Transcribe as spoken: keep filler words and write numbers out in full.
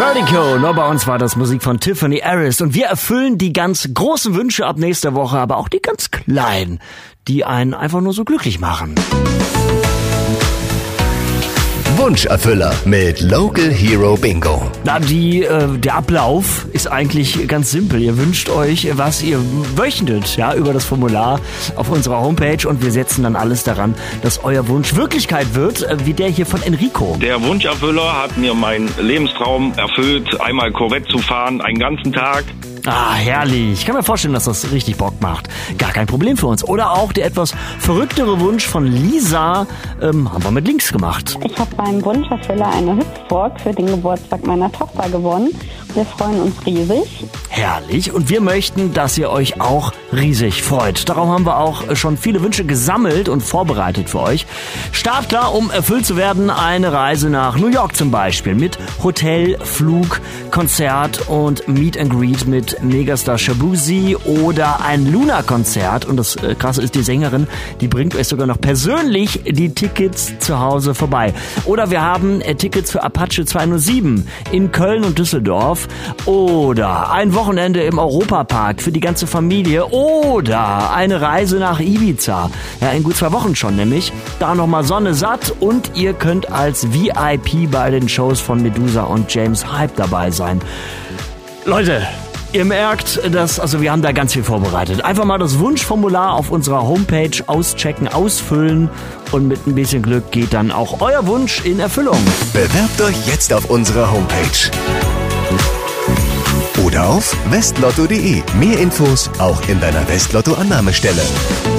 Vertigo, nur bei uns war das Musik von Tiffany Harris und wir erfüllen die ganz großen Wünsche ab nächster Woche, aber auch die ganz kleinen, die einen einfach nur so glücklich machen. Wunscherfüller mit Local Hero Bingo. Na, die, äh, der Ablauf ist eigentlich ganz simpel. Ihr wünscht euch, was ihr möchtet, ja, über das Formular auf unserer Homepage und wir setzen dann alles daran, dass euer Wunsch Wirklichkeit wird, äh, wie der hier von Enrico. Der Wunscherfüller hat mir meinen Lebenstraum erfüllt, einmal Corvette zu fahren, einen ganzen Tag. Ah, herrlich. Ich kann mir vorstellen, dass das richtig Bock macht. Gar kein Problem für uns. Oder auch der etwas verrücktere Wunsch von Lisa ähm, haben wir mit Links gemacht. Ich habe beim Wunscherfüller eine Hüpfburg für den Geburtstag meiner Tochter gewonnen. Wir freuen uns riesig. Herrlich. Und wir möchten, dass ihr euch auch riesig freut. Darum haben wir auch schon viele Wünsche gesammelt und vorbereitet für euch. Startklar, um erfüllt zu werden, eine Reise nach New York zum Beispiel. Mit Hotel, Flug, Konzert und Meet and Greet mit Megastar Shabuzi oder ein Luna-Konzert. Und das äh, Krasse ist, die Sängerin, die bringt euch sogar noch persönlich die Tickets zu Hause vorbei. Oder wir haben äh, Tickets für Apache zweihundertsieben in Köln und Düsseldorf. Oder ein Wochenende im Europapark für die ganze Familie. Oder eine Reise nach Ibiza. Ja, in gut zwei Wochen schon nämlich. Da nochmal Sonne satt und ihr könnt als V I P bei den Shows von Medusa und James Hype dabei sein. Leute, ihr merkt, dass, also wir haben da ganz viel vorbereitet. Einfach mal das Wunschformular auf unserer Homepage auschecken, ausfüllen und mit ein bisschen Glück geht dann auch euer Wunsch in Erfüllung. Bewerbt euch jetzt auf unserer Homepage. Oder auf westlotto punkt de. Mehr Infos auch in deiner Westlotto-Annahmestelle.